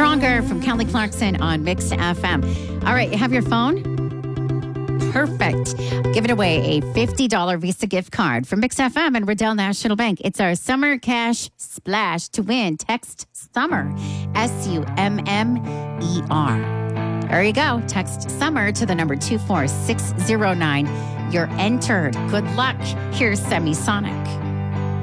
Stronger from Kelly Clarkson on Mix FM. All right, you have your phone? Perfect. Giving away a $50 Visa gift card from Mix FM and Riddell National Bank. It's our Summer Cash Splash. To win, text SUMMER, SUMMER. There you go. Text SUMMER to the number 24609. You're entered. Good luck. Here's Semisonic.